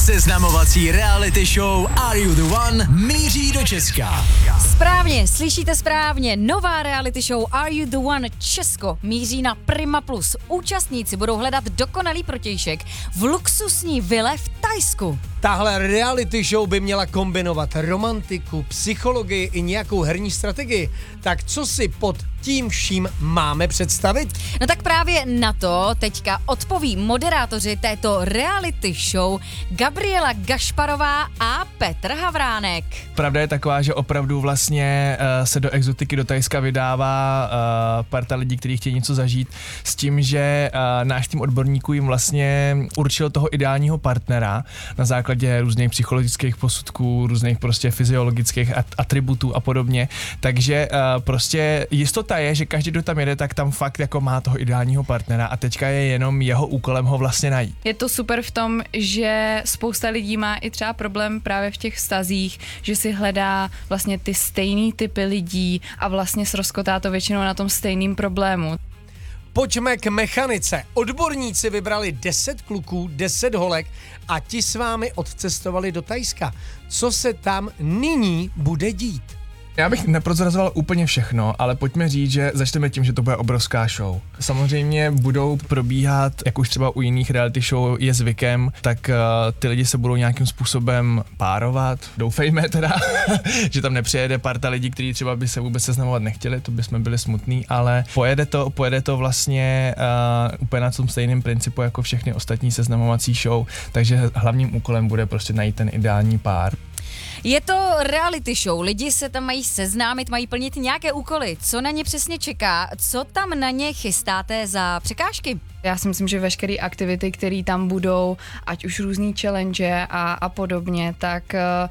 Seznamovací reality show Are You The One míří do Česka. Správně, slyšíte správně. Nová reality show Are You The One Česko míří na Prima Plus. Účastníci budou hledat dokonalý protějšek v luxusní vile v Thajsku. Tahle reality show by měla kombinovat romantiku, psychologii i nějakou herní strategii. Tak co si pod tím vším máme představit? No tak právě na to teďka odpoví moderátoři této reality show Gabriela Gašparová a Petr Havránek. Pravda je taková, že opravdu vlastně se do exotiky do Thajska vydává parta lidí, kteří chtějí něco zažít, s tím, že náš tým odborníků jim vlastně určil toho ideálního partnera na základě různých psychologických posudků, různých prostě fyziologických atributů a podobně. Takže prostě jistota je, že každý, kdo tam jede, tak tam fakt jako má toho ideálního partnera a teďka je jenom jeho úkolem ho vlastně najít. Je to super v tom, že spousta lidí má i třeba problém právě v těch vztazích, že si hledá vlastně ty stejný typy lidí a vlastně srozkotá to většinou na tom stejným problému. Pojďme k mechanice. Odborníci vybrali 10 kluků, 10 holek a ti s vámi odcestovali do Thajska. Co se tam nyní bude dít? Já bych neprozrazoval úplně všechno, ale pojďme říct, že začneme tím, že to bude obrovská show. Samozřejmě budou probíhat, jak už třeba u jiných reality show je zvykem, tak ty lidi se budou nějakým způsobem párovat. Doufejme teda, že tam nepřijede parta lidí, kteří třeba by se vůbec seznamovat nechtěli, to bychom byli smutní, ale pojede to vlastně úplně na tom stejném principu jako všechny ostatní seznamovací show, takže hlavním úkolem bude prostě najít ten ideální pár. Je to reality show, lidi se tam mají seznámit, mají plnit nějaké úkoly. Co na ně přesně čeká? Co tam na ně chystáte za překážky? Já si myslím, že veškeré aktivity, které tam budou, ať už různý challenge a podobně, tak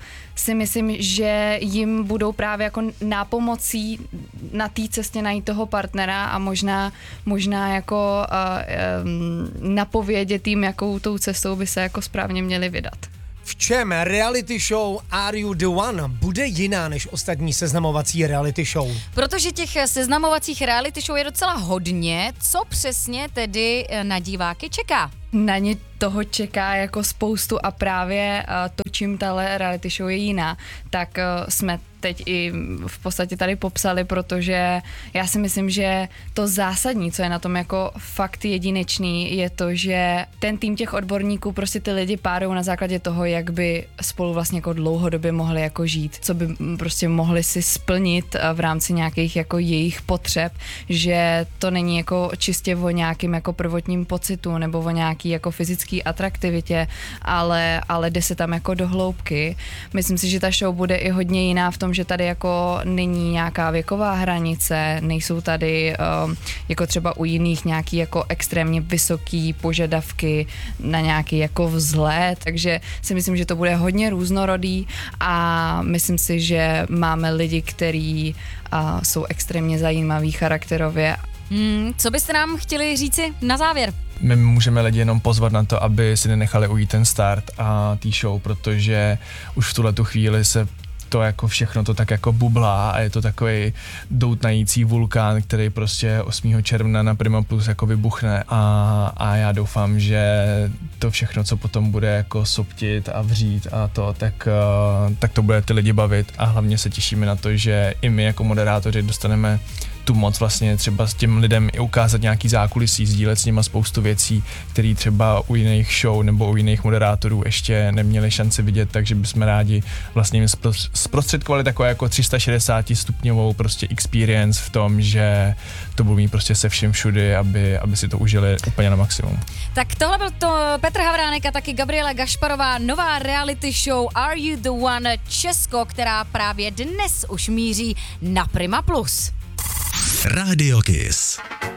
si myslím, že jim budou právě jako nápomocí na té cestě najít toho partnera a možná jako napovědět jim, jakou tou cestou by se jako správně měli vydat. V čem reality show Are You The One bude jiná než ostatní seznamovací reality show? Protože těch seznamovacích reality show je docela hodně, co přesně tedy na diváky čeká? Na ně toho čeká jako spoustu a právě to, čím tahle reality show je jiná, tak jsme teď i v podstatě tady popsali, protože já si myslím, že to zásadní, co je na tom jako fakt jedinečný, je to, že ten tým těch odborníků prostě ty lidi párují na základě toho, jak by spolu vlastně jako dlouhodobě mohli jako žít, co by prostě mohli si splnit v rámci nějakých jako jejich potřeb, že to není jako čistě o nějakým jako prvotním pocitu nebo o nějaký jako fyzický atraktivitě, ale jde se tam jako do hloubky. Myslím si, že ta show bude i hodně jiná v tom, že tady jako není nějaká věková hranice, nejsou tady jako třeba u jiných nějaký jako extrémně vysoký požadavky na nějaký jako vzhled, takže si myslím, že to bude hodně různorodý a myslím si, že máme lidi, kteří jsou extrémně zajímaví charakterově. Co byste nám chtěli říci na závěr? My můžeme lidi jenom pozvat na to, aby si nenechali ujít ten start a tý show, protože už v tuhletu chvíli se to jako všechno to tak jako bublá a je to takový doutnající vulkán, který prostě 8. června na Prima Plus jako vybuchne a já doufám, že to všechno, co potom bude jako soptit a vřít a to, tak to bude ty lidi bavit a hlavně se těšíme na to, že i my jako moderátoři dostaneme tu moc vlastně třeba s těm lidem i ukázat nějaký zákulisí, sdílet s nima spoustu věcí, které třeba u jiných show nebo u jiných moderátorů ještě neměli šanci vidět, takže bychom rádi vlastně jim zprostředkovali takové jako 360 stupňovou prostě experience v tom, že to budou mít prostě se vším všudy, aby si to užili úplně na maximum. Tak tohle byl to Petr Havránek a taky Gabriela Gašparová, nová reality show Are You The One Česko, která právě dnes už míří na Prima Plus. Radio Kiss.